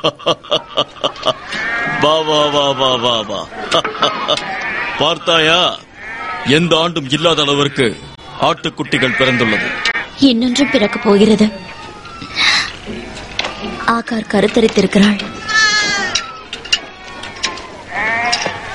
வா வா வா வா வா வா. பார்த்தாயா, எந்த ஆண்டும் இல்லாத அளவிற்கு ஆட்டுக்குட்டிகள் பிறந்துள்ளது. இன்னொன்றும் பிறக்கப் போகிறது. ஆகார் கருத்தரித்திருக்கிறாள்.